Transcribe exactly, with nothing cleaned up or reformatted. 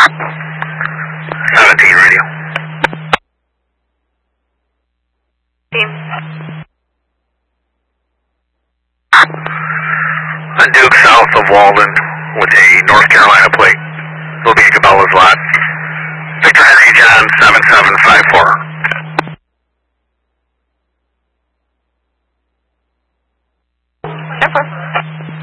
seventeen radio. On Duke south of Walden with a North Carolina plate. Will be a Cabela's lot. Victor Henry John seven seven five.